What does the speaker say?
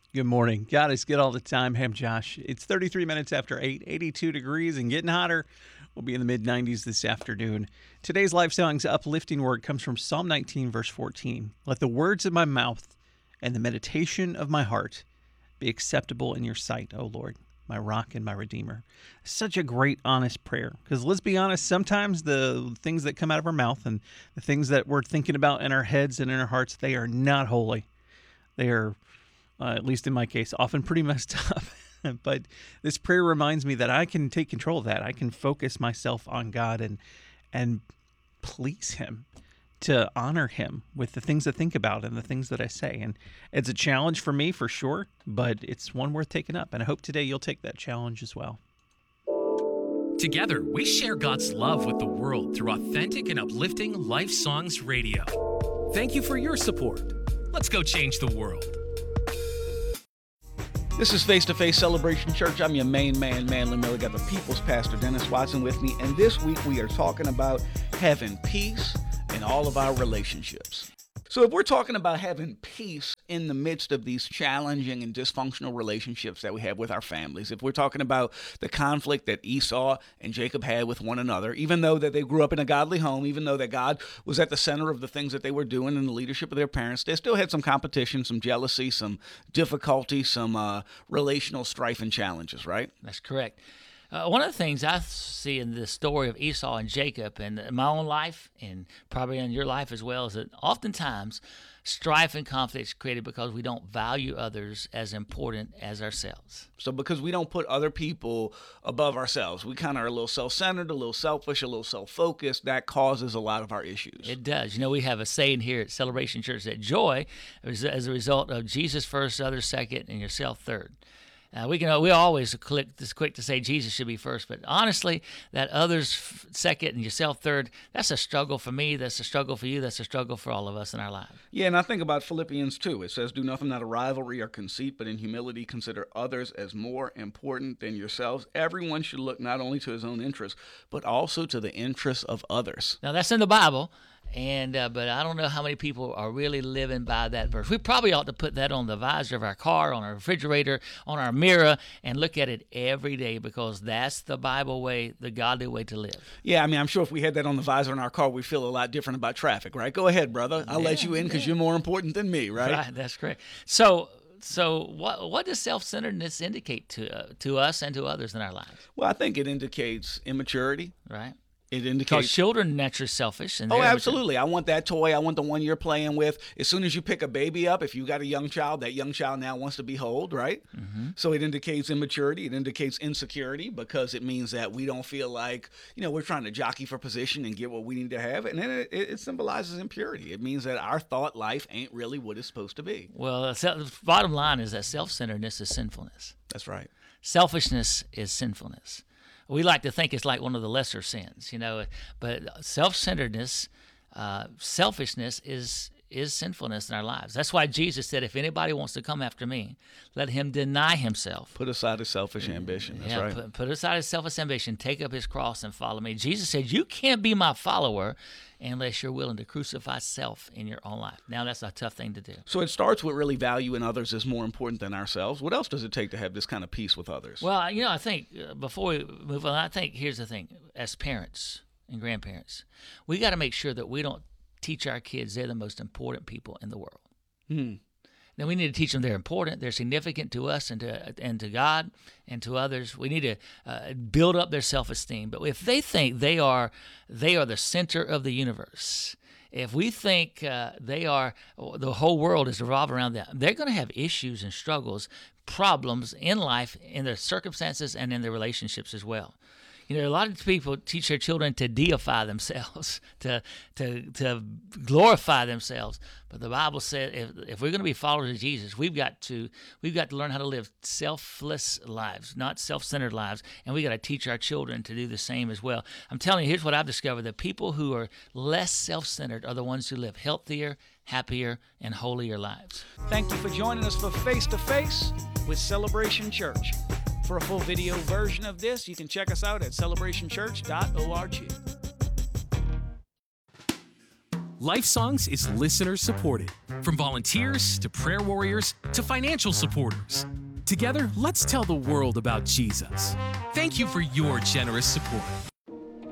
Good morning. God is good all the time. Hey, I'm Josh. It's 33 minutes after 8, 82 degrees and getting hotter. We'll be in the mid-90s this afternoon. Today's Life Song's uplifting word comes from Psalm 19, verse 14. Let the words of my mouth and the meditation of my heart be acceptable in your sight, O Lord, my rock and my redeemer. Such a great, honest prayer. Because let's be honest, sometimes the things that come out of our mouth and the things that we're thinking about in our heads and in our hearts, they are not holy. They are, at least in my case, often pretty messed up. But this prayer reminds me that I can take control of that. I can focus myself on God and please Him, to honor Him with the things I think about and the things that I say. And it's a challenge for me, for sure, but it's one worth taking up. And I hope today you'll take that challenge as well. Together, we share God's love with the world through authentic and uplifting Life Songs Radio. Thank you for your support. Let's go change the world. This is Face to Face Celebration Church. I'm your main man, Manly Miller. Got the People's Pastor, Dennis Watson, with me. And this week we are talking about having peace in all of our relationships. So if we're talking about having peace in the midst of these challenging and dysfunctional relationships that we have with our families, if we're talking about the conflict that Esau and Jacob had with one another, even though that they grew up in a godly home, even though that God was at the center of the things that they were doing in the leadership of their parents, they still had some competition, some jealousy, some difficulty, some relational strife and challenges, right? That's correct. One of the things I see in the story of Esau and Jacob, and in my own life, and probably in your life as well, is that oftentimes strife and conflict is created because we don't value others as important as ourselves. So because we don't put other people above ourselves, we kind of are a little self-centered, a little selfish, a little self-focused. That causes a lot of our issues. It does. You know, we have a saying here at Celebration Church that joy is as a result of Jesus first, others second, and yourself third. We always quick to say Jesus should be first, but honestly, that others second and yourself third, that's a struggle for me, that's a struggle for you, that's a struggle for all of us in our lives. Yeah, and I think about Philippians 2. It says, do nothing out of rivalry or conceit, but in humility consider others as more important than yourselves. Everyone should look not only to his own interests, but also to the interests of others. Now, that's in the Bible. But I don't know how many people are really living by that verse. We probably ought to put that on the visor of our car, on our refrigerator, on our mirror, and look at it every day, because that's the Bible way, the godly way to live. Yeah, I mean, I'm sure if we had that on the visor in our car, we'd feel a lot different about traffic, right? Go ahead, brother. I'll let you in because you're more important than me, right? Right, that's correct. So what does self-centeredness indicate to us and to others in our lives? Well, I think it indicates immaturity. Right. It indicates because children are naturally selfish. And absolutely. I want that toy. I want the one you're playing with. As soon as you pick a baby up, if you got a young child, that young child now wants to be held, right? Mm-hmm. So it indicates immaturity. It indicates insecurity, because it means that we don't feel like, we're trying to jockey for position and get what we need to have. And then it symbolizes impurity. It means that our thought life ain't really what it's supposed to be. Well, the bottom line is that self-centeredness is sinfulness. That's right. Selfishness is sinfulness. We like to think it's like one of the lesser sins, but self-centeredness, selfishness is sinfulness in our lives. That's why Jesus said, if anybody wants to come after me, let him deny himself. Put aside his selfish ambition. That's right. Put aside his selfish ambition, take up his cross and follow me. Jesus said, you can't be my follower unless you're willing to crucify self in your own life. Now, that's a tough thing to do. So it starts with really valuing others as more important than ourselves. What else does it take to have this kind of peace with others? Well, I think before we move on, I think here's the thing. As parents and grandparents, we got to make sure that we don't teach our kids they're the most important people in the world. Then we need to teach them they're important, they're significant to us and to God and to others. We need to build up their self-esteem. But if they think they are the center of the universe, if we think the whole world is revolved around them, they're going to have issues and struggles, problems in life, in their circumstances, and in their relationships as well. A lot of people teach their children to deify themselves, to glorify themselves. But the Bible said if we're going to be followers of Jesus, we've got to learn how to live selfless lives, not self-centered lives, and we got to teach our children to do the same as well. I'm telling you, here's what I've discovered: the people who are less self-centered are the ones who live healthier, happier, and holier lives. Thank you for joining us for Face to Face with Celebration Church. For a full video version of this, you can check us out at celebrationchurch.org. Life Songs is listener supported, from volunteers to prayer warriors to financial supporters. Together, let's tell the world about Jesus. Thank you for your generous support.